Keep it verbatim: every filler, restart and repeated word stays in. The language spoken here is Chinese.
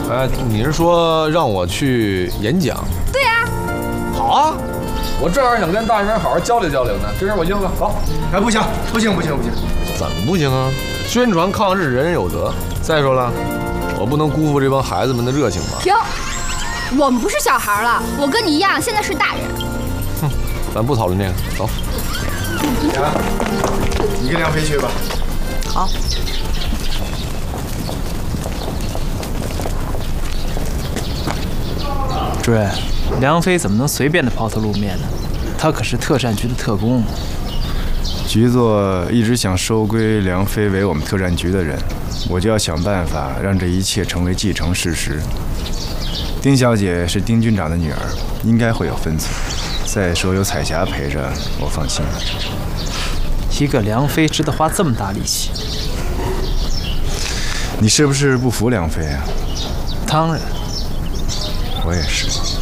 哎，你是说让我去演讲？ 对呀、啊。 好啊，我正好想跟大学生好好交流交流呢。这事我应了。走。 哎，不行，不行，不行，不行！ 怎么不行啊？宣传抗日，人人有责。再说了，我不能辜负这帮孩子们的热情吧？ 停！我们不是小孩了，我跟你一样，现在是大人。 哼，咱不讨论这个，走。 呀，你跟梁飞去吧。 好。 主任，梁飞怎么能随便的抛头露面呢？他可是特战局的特工。 局座一直想收归梁飞为我们特战局的人，我就要想办法让这一切成为既成事实。丁小姐是丁军长的女儿，应该会有分寸。再说有彩霞陪着，我放心。 一个梁飞值得花这么大力气？ 你是不是不服梁飞啊？ 当然。 我也是。